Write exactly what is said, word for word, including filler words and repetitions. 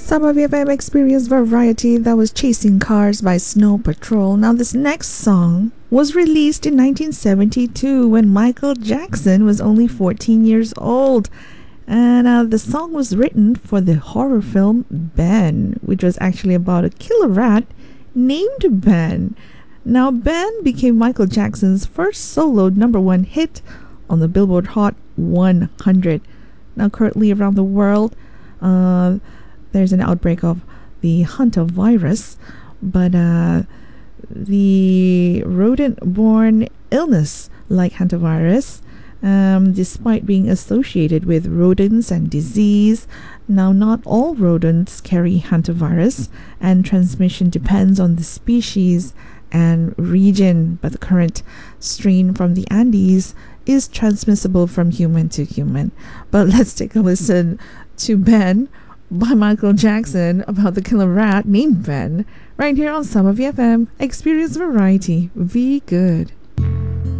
Some of you have experienced variety. That was Chasing Cars by Snow Patrol. Now this next song was released in nineteen seventy-two when Michael Jackson was only fourteen years old. And uh, the song was written for the horror film Ben, which was actually about a killer rat named Ben. Now Ben became Michael Jackson's first solo number one hit on the Billboard Hot one hundred. Now currently around the world, uh, there's an outbreak of the hantavirus, but uh, the rodent-borne illness like hantavirus, um, despite being associated with rodents and disease, now not all rodents carry hantavirus, and transmission depends on the species and region, but the current strain from the Andes is transmissible from human to human. But let's take a listen to Ben by Michael Jackson about the killer rat named Ben, right here on Summer V F M. Experience variety. Be good.